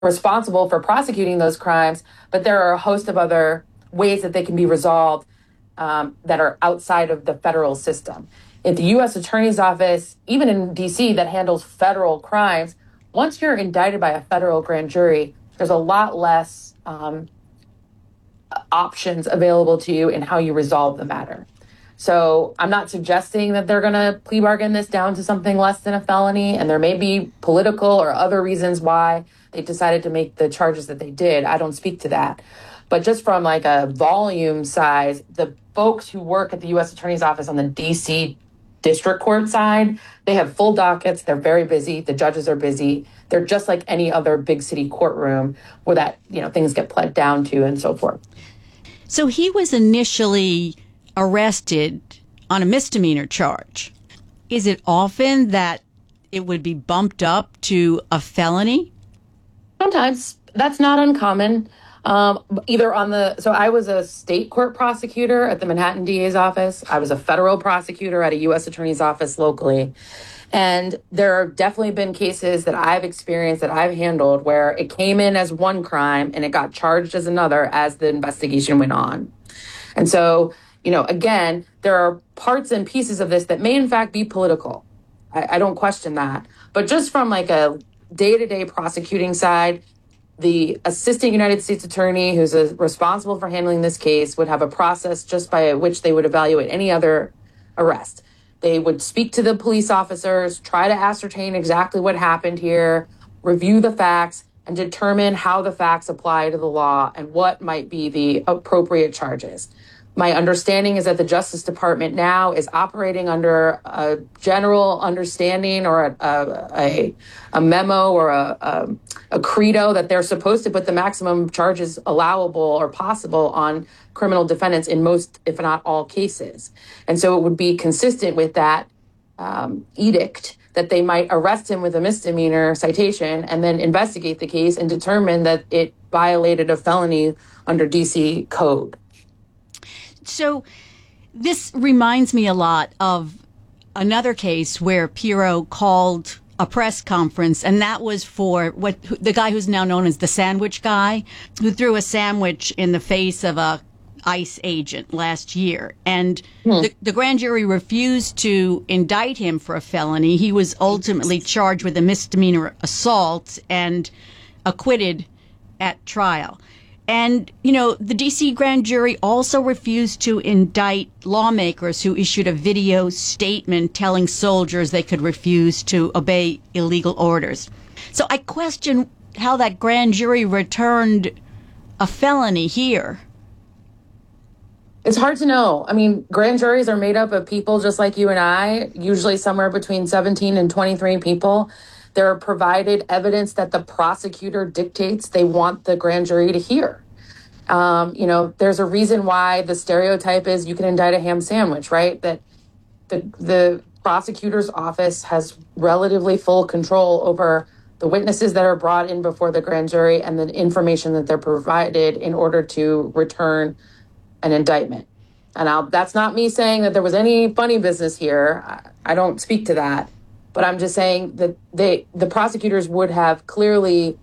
responsible for prosecuting those crimes, but there are a host of other ways that they can be resolved that are outside of the federal system. If the U.S. Attorney's Office, even in D.C., that handles federal crimes, once you're indicted by a federal grand jury, there's a lot less options available to you in how you resolve the matter. So I'm not suggesting that they're going to plea bargain this down to something less than a felony, and there may be political or other reasons why they decided to make the charges that they did. I don't speak to that. But just from like a volume size, the folks who work at the U.S. Attorney's Office on the D.C. District Court side, they have full dockets. They're very busy. The judges are busy. They're just like any other big city courtroom where that, things get pled down to and so forth. So he was initially arrested on a misdemeanor charge. Is it often that it would be bumped up to a felony? Sometimes. That's not uncommon. So I was a state court prosecutor at the Manhattan DA's office. I was a federal prosecutor at a U.S. Attorney's office locally. And there have definitely been cases that I've experienced, that I've handled, where it came in as one crime and it got charged as another as the investigation went on. And so, again, there are parts and pieces of this that may in fact be political. I don't question that. But just from like a day-to-day prosecuting side, the assistant United States attorney who's responsible for handling this case would have a process just by which they would evaluate any other arrest. They would speak to the police officers, try to ascertain exactly what happened here, review the facts, and determine how the facts apply to the law and what might be the appropriate charges. My understanding is that the Justice Department now is operating under a general understanding or a memo or a credo that they're supposed to put the maximum charges allowable or possible on criminal defendants in most, if not all, cases. And so it would be consistent with that edict that they might arrest him with a misdemeanor citation and then investigate the case and determine that it violated a felony under DC code. So this reminds me a lot of another case where Pirro called a press conference, and that was for the guy who's now known as the sandwich guy, who threw a sandwich in the face of a ICE agent last year. And the grand jury refused to indict him for a felony. He was ultimately charged with a misdemeanor assault and acquitted at trial. And, the D.C. grand jury also refused to indict lawmakers who issued a video statement telling soldiers they could refuse to obey illegal orders. So I question how that grand jury returned a felony here. It's hard to know. I mean, grand juries are made up of people just like you and I, usually somewhere between 17 and 23 people. They're provided evidence that the prosecutor dictates they want the grand jury to hear. There's a reason why the stereotype is you can indict a ham sandwich, right? That the prosecutor's office has relatively full control over the witnesses that are brought in before the grand jury and the information that they're provided in order to return an indictment. And that's not me saying that there was any funny business here. I don't speak to that. But I'm just saying that the prosecutors would have clearly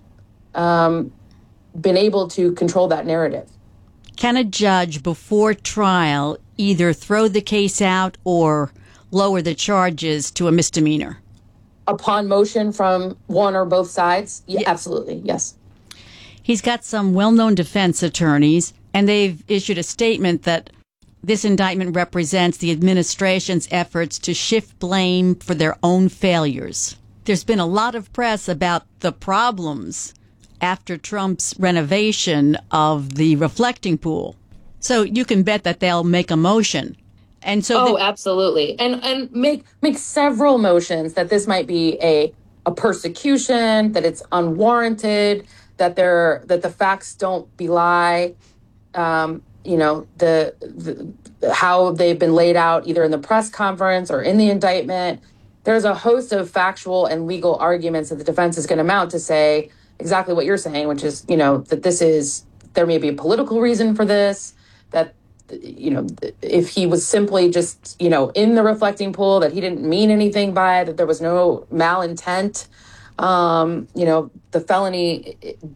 been able to control that narrative. Can a judge before trial either throw the case out or lower the charges to a misdemeanor? Upon motion from one or both sides? Yeah, absolutely, yes. He's got some well-known defense attorneys, and they've issued a statement that this indictment represents the administration's efforts to shift blame for their own failures. There's been a lot of press about the problems after Trump's renovation of the reflecting pool. So you can bet that they'll make a motion. And so absolutely. And make several motions that this might be a persecution, that it's unwarranted, that the facts don't belie how they've been laid out either in the press conference or in the indictment. There's a host of factual and legal arguments that the defense is going to mount to say exactly what you're saying, which is, that there may be a political reason for this, that, if he was simply just, in the reflecting pool, that he didn't mean anything by it, that there was no malintent. The felony